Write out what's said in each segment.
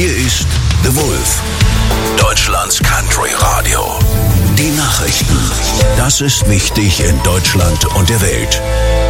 Hier ist The Wolf, Deutschlands Country Radio. Die Nachrichten. Das ist wichtig in Deutschland und der Welt.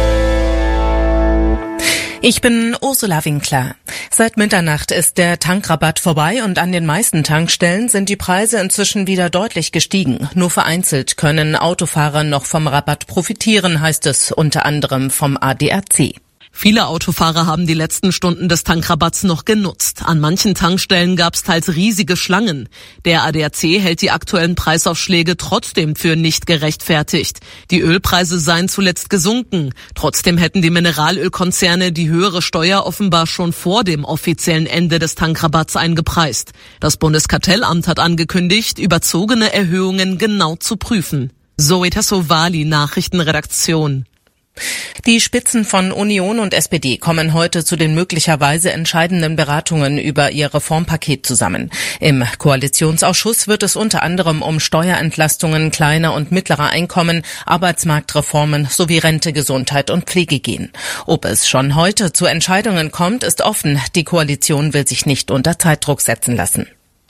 Ich bin Ursula Winkler. Seit Mitternacht ist der Tankrabatt vorbei und an den meisten Tankstellen sind die Preise inzwischen wieder deutlich gestiegen. Nur vereinzelt können Autofahrer noch vom Rabatt profitieren, heißt es unter anderem vom ADAC. Viele Autofahrer haben die letzten Stunden des Tankrabatts noch genutzt. An manchen Tankstellen gab es teils riesige Schlangen. Der ADAC hält die aktuellen Preisaufschläge trotzdem für nicht gerechtfertigt. Die Ölpreise seien zuletzt gesunken. Trotzdem hätten die Mineralölkonzerne die höhere Steuer offenbar schon vor dem offiziellen Ende des Tankrabatts eingepreist. Das Bundeskartellamt hat angekündigt, überzogene Erhöhungen genau zu prüfen. Zoe Tassovali, Nachrichtenredaktion. Die Spitzen von Union und SPD kommen heute zu den möglicherweise entscheidenden Beratungen über ihr Reformpaket zusammen. Im Koalitionsausschuss wird es unter anderem um Steuerentlastungen kleiner und mittlerer Einkommen, Arbeitsmarktreformen sowie Rente, Gesundheit und Pflege gehen. Ob es schon heute zu Entscheidungen kommt, ist offen. Die Koalition will sich nicht unter Zeitdruck setzen lassen.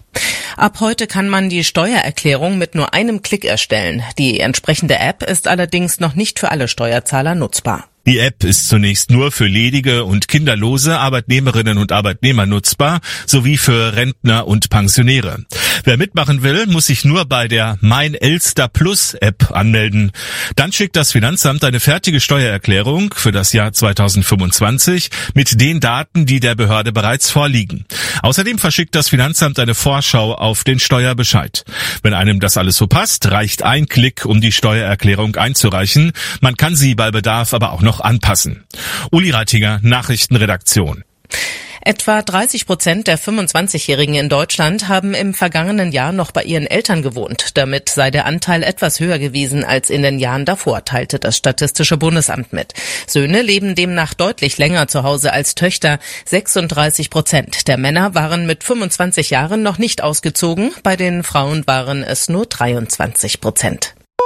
Ab heute kann man die Steuererklärung mit nur einem Klick erstellen. Die entsprechende App ist allerdings noch nicht für alle Steuerzahler nutzbar. Die App ist zunächst nur für ledige und kinderlose Arbeitnehmerinnen und Arbeitnehmer nutzbar, sowie für Rentner und Pensionäre. Wer mitmachen will, muss sich nur bei der Mein Elster Plus App anmelden. Dann schickt das Finanzamt eine fertige Steuererklärung für das Jahr 2025 mit den Daten, die der Behörde bereits vorliegen. Außerdem verschickt das Finanzamt eine Vorschau auf den Steuerbescheid. Wenn einem das alles so passt, reicht ein Klick, um die Steuererklärung einzureichen. Man kann sie bei Bedarf aber auch noch anpassen. Uli Reitinger, Nachrichtenredaktion. Etwa 30% der 25-Jährigen in Deutschland haben im vergangenen Jahr noch bei ihren Eltern gewohnt. Damit sei der Anteil etwas höher gewesen als in den Jahren davor, teilte das Statistische Bundesamt mit. Söhne leben demnach deutlich länger zu Hause als Töchter. 36% der Männer waren mit 25 Jahren noch nicht ausgezogen. Bei den Frauen waren es nur 23%.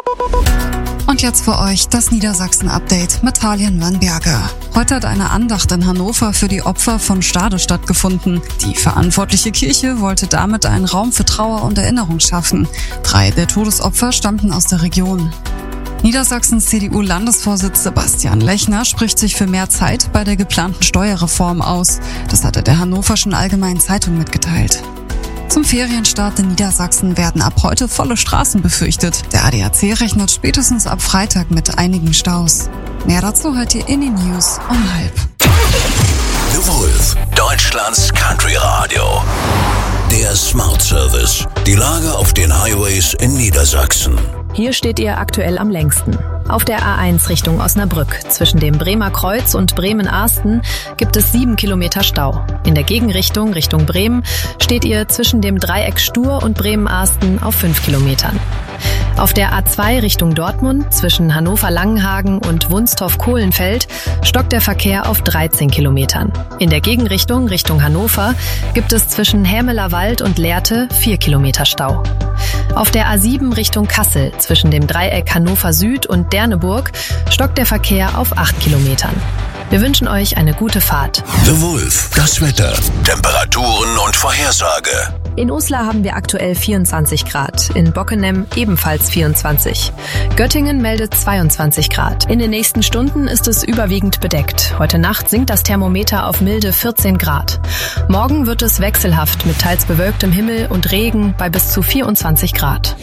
Und jetzt für euch das Niedersachsen-Update mit Thalien Wannberger. Heute hat eine Andacht in Hannover für die Opfer von Stade stattgefunden. Die verantwortliche Kirche wollte damit einen Raum für Trauer und Erinnerung schaffen. 3 der Todesopfer stammten aus der Region. Niedersachsens CDU-Landesvorsitz Sebastian Lechner spricht sich für mehr Zeit bei der geplanten Steuerreform aus. Das hat er der Hannoverschen Allgemeinen Zeitung mitgeteilt. Zum Ferienstart in Niedersachsen werden ab heute volle Straßen befürchtet. Der ADAC rechnet spätestens ab Freitag mit einigen Staus. Mehr dazu hört ihr in den News um 12:30. The Wolf, Deutschlands Country Radio. Der Smart Service. Die Lage auf den Highways in Niedersachsen. Hier steht ihr aktuell am längsten. Auf der A1 Richtung Osnabrück. Zwischen dem Bremer Kreuz und Bremen-Arsten gibt es 7 Kilometer Stau. In der Gegenrichtung Richtung Bremen steht ihr zwischen dem Dreieck Stur und Bremen-Arsten auf 5 Kilometern. Auf der A2 Richtung Dortmund zwischen Hannover-Langenhagen und Wunstorf-Kohlenfeld stockt der Verkehr auf 13 Kilometern. In der Gegenrichtung Richtung Hannover gibt es zwischen Hämeler Wald und Lehrte 4 Kilometer Stau. Auf der A7 Richtung Kassel zwischen dem Dreieck Hannover Süd und Derneburg stockt der Verkehr auf 8 Kilometern. Wir wünschen euch eine gute Fahrt. The Wolf, das Wetter, Temperaturen und Vorhersage. In Uslar haben wir aktuell 24 Grad, in Bockenem ebenfalls 24. Göttingen meldet 22 Grad. In den nächsten Stunden ist es überwiegend bedeckt. Heute Nacht sinkt das Thermometer auf milde 14 Grad. Morgen wird es wechselhaft mit teils bewölktem Himmel und Regen bei bis zu 24 Grad.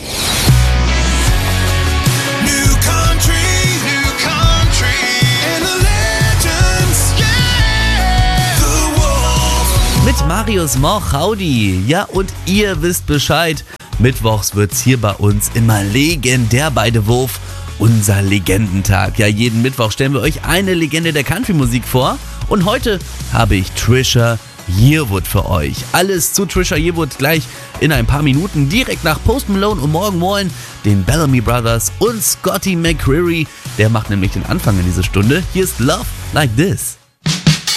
Mit Marius Moch, howdy. Ja, und ihr wisst Bescheid. Mittwochs wird's hier bei uns immer legendär bei The Wolf. Unser Legendentag. Ja, jeden Mittwoch stellen wir euch eine Legende der Country-Musik vor. Und heute habe ich Trisha Yearwood für euch. Alles zu Trisha Yearwood gleich in ein paar Minuten. Direkt nach Post Malone und Morgan Wallen, den Bellamy Brothers und Scotty McCreery. Der macht nämlich den Anfang in dieser Stunde. Hier ist Love Like This.